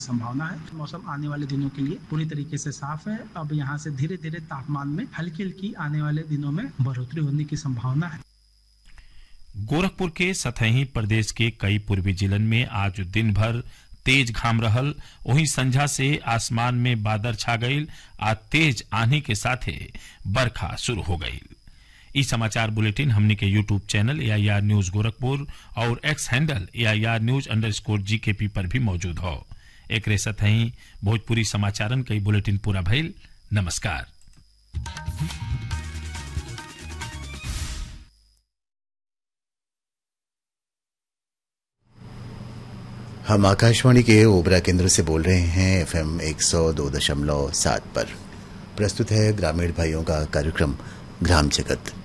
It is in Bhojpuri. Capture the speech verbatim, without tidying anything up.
संभावना है। मौसम आने वाले दिनों के लिए पूरी तरीके से साफ है। अब यहाँ से धीरे धीरे तापमान में हल्की हल्की आने वाले दिनों में बढ़ोतरी होने की संभावना है। गोरखपुर के सतही प्रदेश के कई पूर्वी जिलन में आज दिन भर तेज घाम रहल, वहीं संझा से आसमान में बादल छा गईल, आज तेज आंधी के साथे बरखा शुरू हो गई। ई समाचार बुलेटिन हमनी के YouTube channel A I R news Gorakhpur और x handle A I R news under score जी के पी पर भी मौजूद हो। एक रेसत ही भोजपुरी समाचारन कई बुलेटिन पूरा भइल। नमस्कार। हम आकाशवाणी के ओबरा केंद्र से बोल रहे हैं एफ एम एक सौ दो दशमलव सात पर। प्रस्तुत है ग्रामीण भाइयों का कार्यक्रम ग्राम जगत।